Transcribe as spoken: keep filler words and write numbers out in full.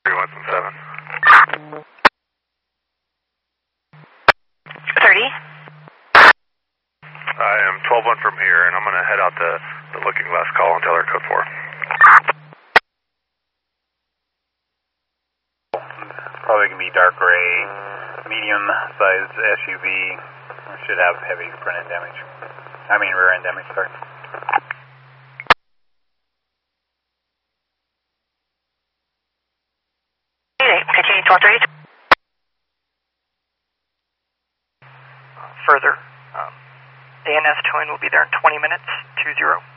three one seven. thirty. I am twelve one from here, and I'm going to head out to the Looking Glass call and tell her code four. Probably going to be dark gray, medium-sized S U V. Should have heavy front end damage. I mean rear end damage, sorry. Continue twelve thirty. Further, um, A N S towing will be there in twenty minutes, two zero.